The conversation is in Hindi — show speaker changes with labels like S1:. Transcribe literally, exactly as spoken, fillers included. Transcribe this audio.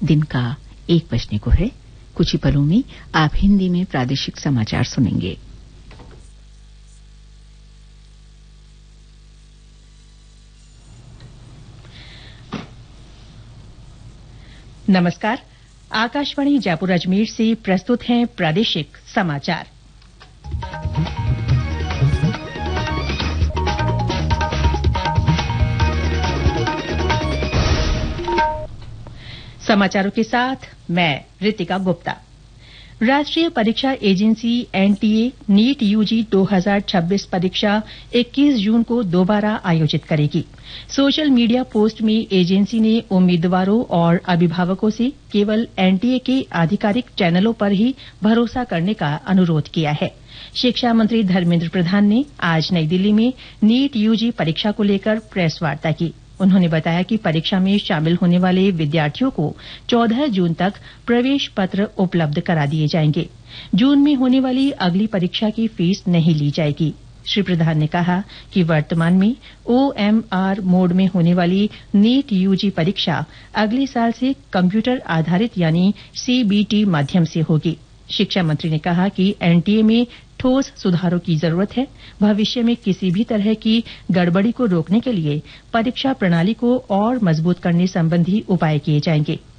S1: दिन का एक बजने को है। कुछ ही पलों में आप हिंदी में प्रादेशिक समाचार सुनेंगे।
S2: नमस्कार, आकाशवाणी जयपुर अजमेर से प्रस्तुत हैं प्रादेशिक समाचार। समाचारों के साथ मैं रितिका गुप्ता। राष्ट्रीय परीक्षा एजेंसी एनटीए नीट यूजी दो हज़ार छब्बीस परीक्षा इक्कीस जून को दोबारा आयोजित करेगी। सोशल मीडिया पोस्ट में एजेंसी ने उम्मीदवारों और अभिभावकों से केवल एनटीए के आधिकारिक चैनलों पर ही भरोसा करने का अनुरोध किया है। शिक्षा मंत्री धर्मेंद्र प्रधान ने आज नई दिल्ली में नीट यूजी परीक्षा को लेकर प्रेस वार्ता की। उन्होंने बताया कि परीक्षा में शामिल होने वाले विद्यार्थियों को चौदह जून तक प्रवेश पत्र उपलब्ध करा दिए जाएंगे। जून में होने वाली अगली परीक्षा की फीस नहीं ली जाएगी। श्री प्रधान ने कहा कि वर्तमान में ओएमआर मोड में होने वाली नीट यूजी परीक्षा अगले साल से कंप्यूटर आधारित यानी सीबीटी माध्यम से होगी। शिक्षा मंत्री ने कहा कि एनटीए में ठोस सुधारों की जरूरत है। भविष्य में किसी भी तरह की गड़बड़ी को रोकने के लिए परीक्षा प्रणाली को और मजबूत करने संबंधी उपाय किए जाएंगे।